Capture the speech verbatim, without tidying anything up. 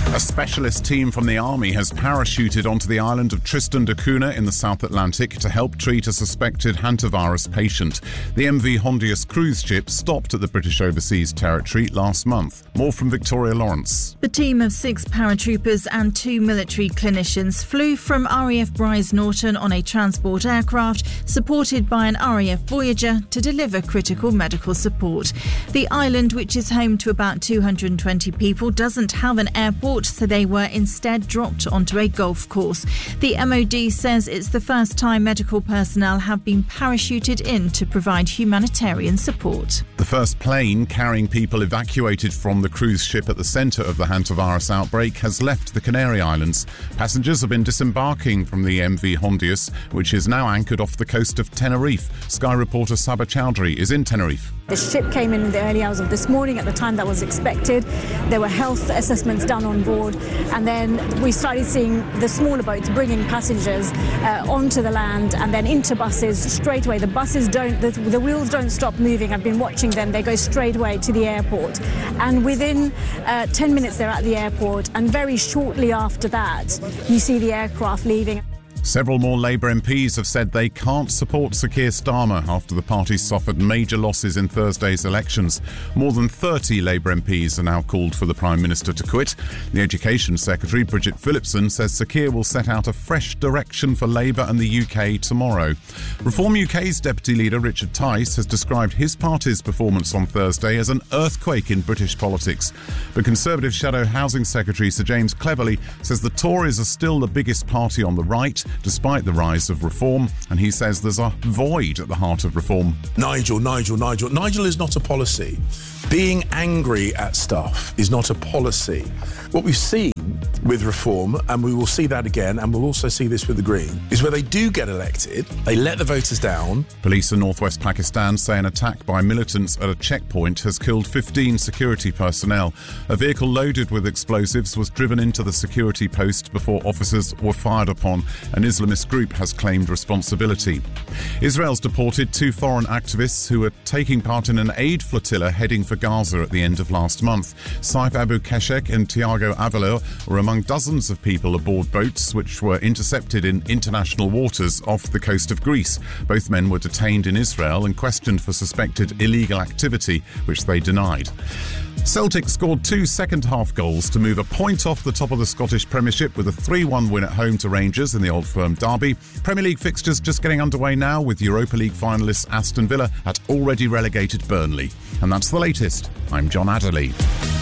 A specialist team from the Army has parachuted onto the island of Tristan da Cunha in the South Atlantic to help treat a suspected hantavirus patient. The M V Hondius cruise ship stopped at the British overseas territory last month. More from Victoria Lawrence. The team of six paratroopers and two military clinicians flew from R A F Brize Norton on a transport aircraft supported by an R A F Voyager to deliver critical medical support. The island, which is home to about two hundred twenty people, doesn't have an airport, so they were instead dropped onto a golf course. The M O D says it's the first time medical personnel have been parachuted in to provide humanitarian support. The first plane carrying people evacuated from the cruise ship at the centre of the hantavirus outbreak has left the Canary Islands. Passengers have been disembarking from the M V Hondius, which is now anchored off the coast of Tenerife. Sky reporter Saba Chowdhury is in Tenerife. The ship came in in the early hours of this morning at the time that was expected. There were health assessments done on board, and then we started seeing the smaller boats bringing passengers uh, onto the land and then into buses straight away. The buses don't, the, the wheels don't stop moving. I've been watching them. They go straight away to the airport. And within uh, ten minutes they're at the airport, and very shortly after that you see the aircraft leaving. Several more Labour M Ps have said they can't support Sir Keir Starmer after the party suffered major losses in Thursday's elections. More than thirty Labour M Ps are now called for the Prime Minister to quit. The Education Secretary, Bridget Phillipson, says Sir Keir will set out a fresh direction for Labour and the U K tomorrow. Reform U K's Deputy Leader, Richard Tice, has described his party's performance on Thursday as an earthquake in British politics. But Conservative Shadow Housing Secretary Sir James Cleverly says the Tories are still the biggest party on the right, despite the rise of Reform, and he says there's a void at the heart of Reform. Nigel, Nigel, Nigel. Nigel is not a policy. Being angry at stuff is not a policy. What we've seen with Reform, and we will see that again, and we'll also see this with the Green, is where they do get elected, they let the voters down. Police in northwest Pakistan say an attack by militants at a checkpoint has killed fifteen security personnel. A vehicle loaded with explosives was driven into the security post before officers were fired upon. An Islamist group has claimed responsibility. Israel's deported two foreign activists who were taking part in an aid flotilla heading for Gaza at the end of last month. Saif Abu Keshek and Tiago Avalo were among dozens of people aboard boats which were intercepted in international waters off the coast of Greece. Both men were detained in Israel and questioned for suspected illegal activity, which they denied. Celtic scored two second-half goals to move a point off the top of the Scottish Premiership with a three one win at home to Rangers in the Old Firm derby. Premier League fixtures just getting underway now with Europa League finalists Aston Villa at already relegated Burnley. And that's the latest. I'm John Adderley.